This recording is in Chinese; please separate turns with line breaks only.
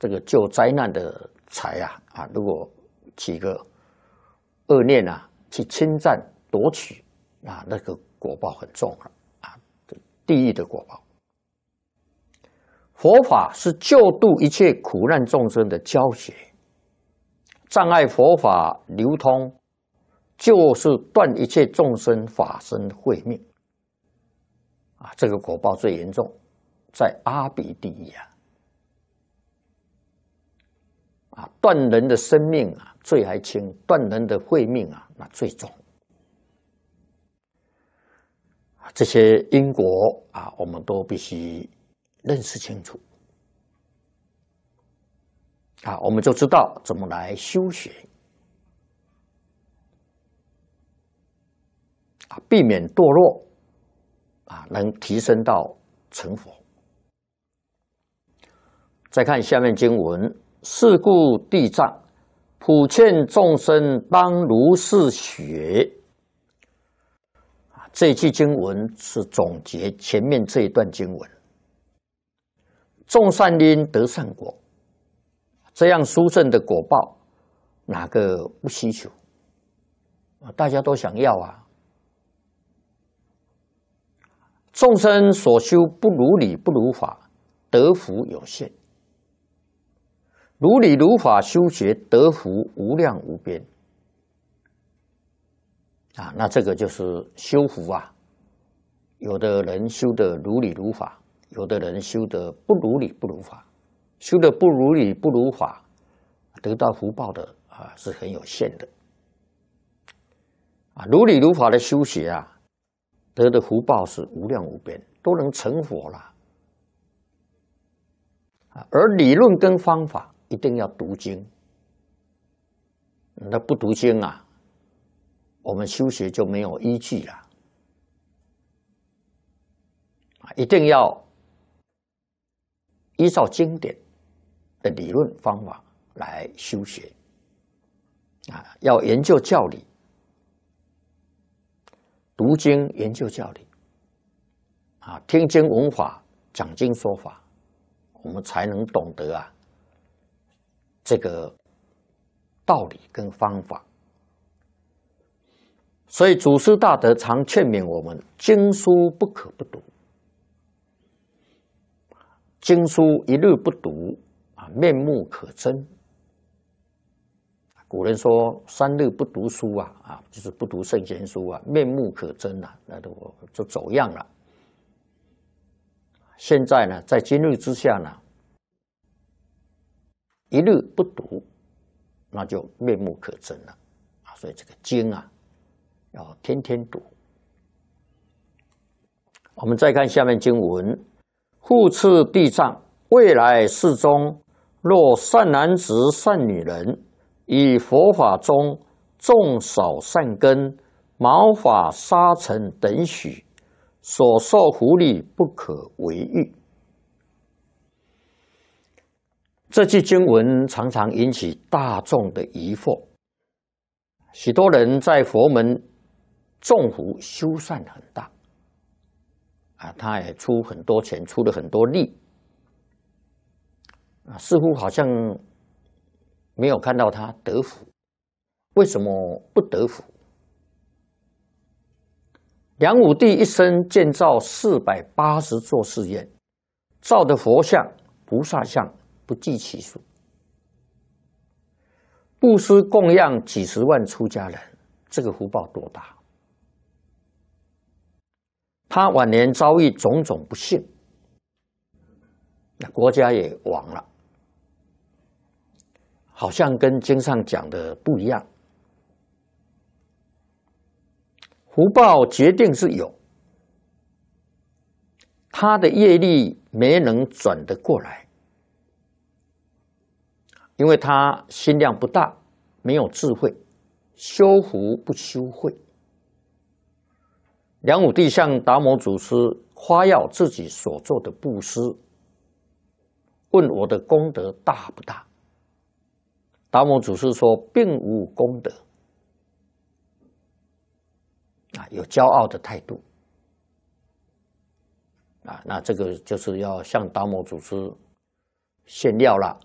这个救灾难的财如果起个恶念去侵占夺取那个果报很重地狱的果报。佛法是救度一切苦难众生的教学，障碍佛法流通，就是断一切众生法身慧命这个果报最严重，在阿鼻地狱断人的生命罪还轻，断人的慧命那最重。这些因果我们都必须认识清楚我们就知道怎么来修学避免堕落能提升到成佛。再看下面经文：是故地藏普劝众生当如是学。这一句经文是总结前面这一段经文。种善因得善果，这样殊胜的果报，哪个不希求大家都想要众生所修不如理不如法，得福有限；如理如法修学，得福无量无边。那这个就是修福有的人修的如理如法，有的人修的不如理不如法，修的不如理不如法，得到福报的是很有限的。如理如法的修学得的福报是无量无边，都能成佛了。而理论跟方法一定要读经，那不读经我们修学就没有依据了。一定要依照经典的理论方法来修学要研究教理，读经研究教理听经闻法，讲经说法，我们才能懂得这个道理跟方法。所以祖师大德常劝勉我们，经书不可不读，经书一日不读面目可憎。古人说3日不读书就是不读圣贤书面目可憎那就走样了。现在呢，在今日之下呢，一日不读，那就面目可憎了所以这个经要天天读。我们再看下面经文：复次地藏，未来世中，若善男子善女人，以佛法中种少善根，毛发沙尘等许，所受福利不可为喻。这句经文常常引起大众的疑惑，许多人在佛门种福修善很大他也出很多钱，出了很多力似乎好像没有看到他得福。为什么不得福？梁武帝一生建造480座寺院，造的佛像、菩萨像不计其数，布施供养几十万出家人，这个福报多大？他晚年遭遇种种不幸，那国家也亡了，好像跟经上讲的不一样。福报决定是有，他的业力没能转得过来，因为他心量不大，没有智慧，修福不修慧。梁武帝向达摩祖师夸耀自己所做的布施，问我的功德大不大？达摩祖师说并无功德有骄傲的态度那这个就是要向达摩祖师炫耀了